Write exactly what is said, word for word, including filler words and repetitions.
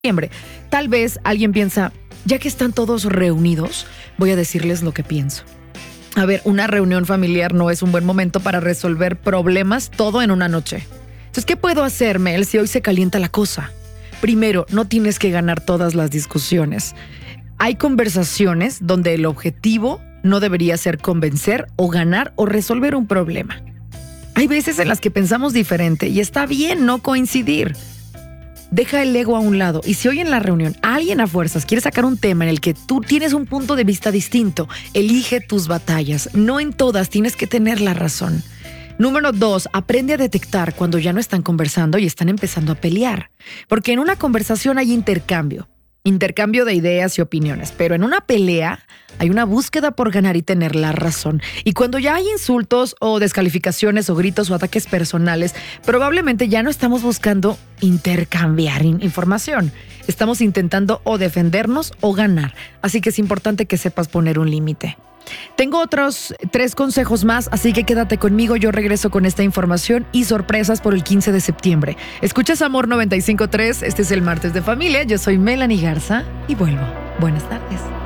septiembre. Tal vez alguien piensa, ya que están todos reunidos, voy a decirles lo que pienso. A ver, una reunión familiar no es un buen momento para resolver problemas todo en una noche. Entonces, ¿qué puedo hacer, Mel, si hoy se calienta la cosa? Primero, no tienes que ganar todas las discusiones. Hay conversaciones donde el objetivo no debería ser convencer o ganar o resolver un problema. Hay veces en las que pensamos diferente y está bien no coincidir. Deja el ego a un lado y si hoy en la reunión alguien a fuerzas quiere sacar un tema en el que tú tienes un punto de vista distinto, elige tus batallas. No en todas tienes que tener la razón. Número dos, aprende a detectar cuando ya no están conversando y están empezando a pelear. Porque en una conversación hay intercambio. Intercambio de ideas y opiniones, pero en una pelea hay una búsqueda por ganar y tener la razón. Y cuando ya hay insultos o descalificaciones o gritos o ataques personales, probablemente ya no estamos buscando intercambiar in- información. Estamos intentando o defendernos o ganar. Así que es importante que sepas poner un límite. Tengo otros tres consejos más, así que quédate conmigo. Yo regreso con esta información y sorpresas por el quince de septiembre. Escuchas Amor noventa y cinco punto tres. Este es el Martes de Familia. Yo soy Melanie Garza y vuelvo. Buenas tardes.